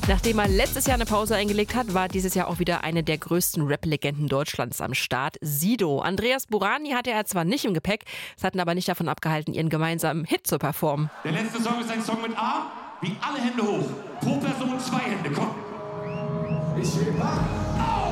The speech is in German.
Nachdem er letztes Jahr eine Pause eingelegt hat, war dieses Jahr auch wieder eine der größten Rap-Legenden Deutschlands am Start, Sido. Andreas Burani hatte er zwar nicht im Gepäck, es hat ihn aber nicht davon abgehalten, ihren gemeinsamen Hit zu performen. Der letzte Song ist ein Song mit A, wie alle Hände hoch. Pro Person 2 Hände, komm. Ich heb ab.